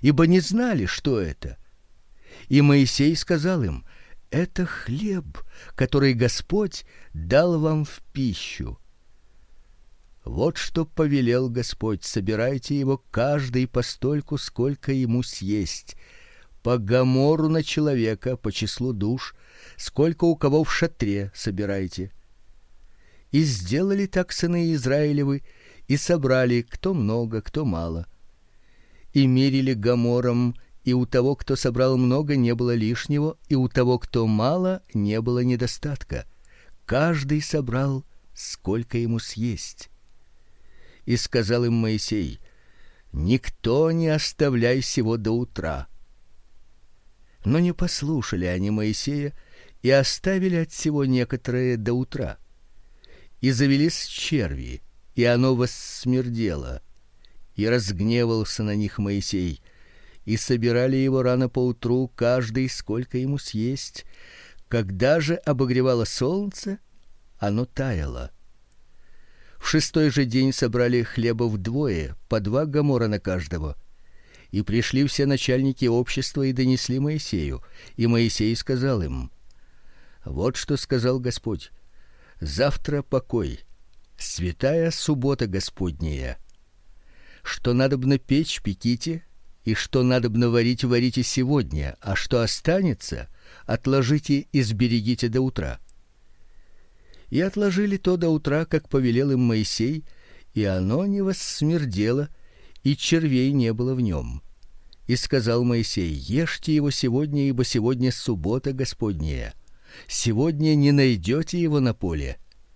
ибо не знали, что это. И Моисей сказал им: это хлеб, который Господь дал вам в пищу. Вот что повелел Господь: собирайте его каждый постольку, сколько ему съесть, по гомору на человека, по числу душ, сколько у кого в шатре собирайте. И сделали так сыны Израилевы, и собрали кто много, кто мало. И мерили гомором, и у того, кто собрал много, не было лишнего, и у того, кто мало, не было недостатка. Каждый собрал, сколько ему съесть. И сказал им Моисей: никто не оставляй сего до утра. Но не послушали они Моисея и оставили от сего некоторые до утра. И завелись черви, и оно воссмердело. И разгневался на них Моисей, и собирали его рано поутру, каждый сколько ему съесть. Когда же обогревало солнце, оно таяло. В шестой же день собрали хлеба вдвое, по 2 гомора на каждого. И пришли все начальники общества и донесли Моисею. И Моисей сказал им: вот что сказал Господь: завтра покой, святая суббота Господняя. Что надобно печь, пеките, и что надобно варить, варите сегодня, а что останется, отложите и сберегите до утра. И отложили то до утра, как повелел им Моисей, и оно не воссмердело, и червей не было в нем. И сказал Моисей: ешьте его сегодня, ибо сегодня суббота Господняя. Сегодня не найдете его на поле.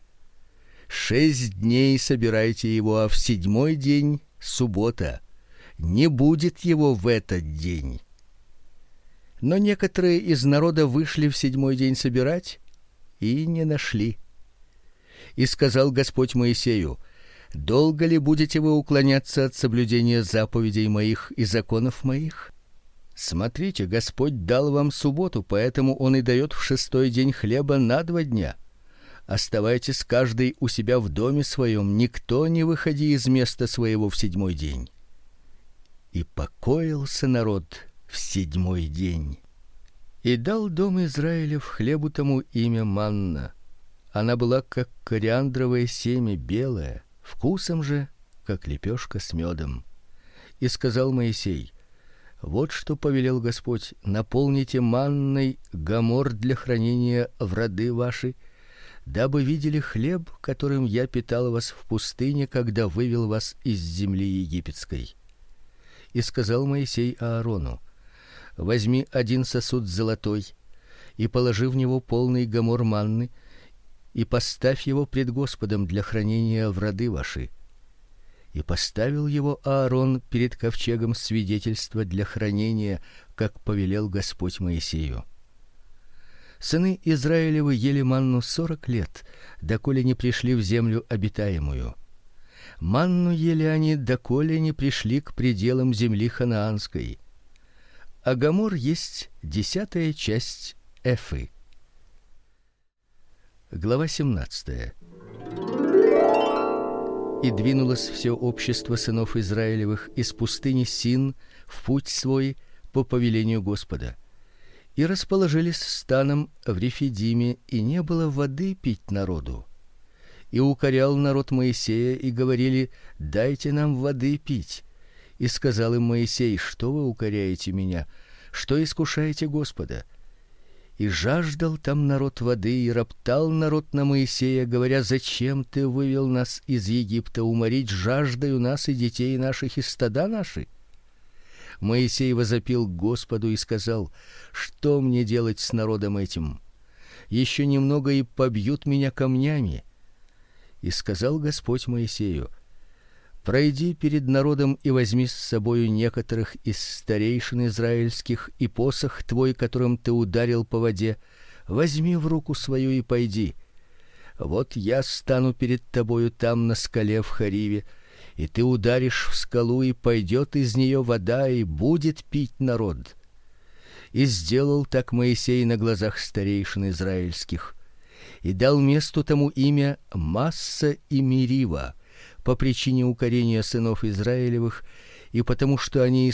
6 дней собирайте его, а в 7-й день суббота. Не будет его в этот день. Но некоторые из народа вышли в 7-й день собирать и не нашли. И сказал Господь Моисею: долго ли будете вы уклоняться от соблюдения заповедей моих и законов моих? Смотрите, Господь дал вам субботу, поэтому он и дает в 6-й день хлеба на 2 дня. Оставайтесь каждый у себя в доме своем, никто не выходи из места своего в 7-й день. И покоился народ в 7-й день. И дал дом Израилев хлебу тому имя манна. Она была как кориандровое семя, белая, вкусом же как лепешка с медом. И сказал Моисей: вот что повелел Господь: наполните манной гомор для хранения в роды ваши, дабы видели хлеб, которым я питал вас в пустыне, когда вывел вас из земли египетской. И сказал Моисей Аарону: возьми 1 сосуд золотой и положи в него полный гомор манны, и поставь его пред Господом для хранения в роды ваши. И поставил его Аарон перед ковчегом свидетельства для хранения, как повелел Господь Моисею. Сыны Израилевы ели манну 40 лет, доколе не пришли в землю обетаемую. Манну ели они, доколе не пришли к пределам земли ханаанской. А гомор есть 10-я часть эфы. Глава 17. И двинулось все общество сынов Израилевых из пустыни Син в путь свой по повелению Господа. И расположились станом в Рефидиме, и не было воды пить народу. И укорял народ Моисея, и говорили: дайте нам воды пить. И сказал им Моисей: что вы укоряете меня? Что искушаете Господа? И жаждал там народ воды, и роптал народ на Моисея, говоря: зачем ты вывел нас из Египта уморить жаждою нас и детей наших и стада наши? Моисей возопил к Господу и сказал: что мне делать с народом этим? Еще немного, и побьют меня камнями. И сказал Господь Моисею: пройди перед народом и возьми с собою некоторых из старейшин израильских, и посох твой, которым ты ударил по воде, возьми в руку свою и пойди. Вот я стану перед тобою там на скале в Хориве, и ты ударишь в скалу, и пойдет из нее вода, и будет пить народ. И сделал так Моисей на глазах старейшин израильских, и дал месту тому имя Масса и Мерива, по причине укорения сынов Израилевых, и потому что они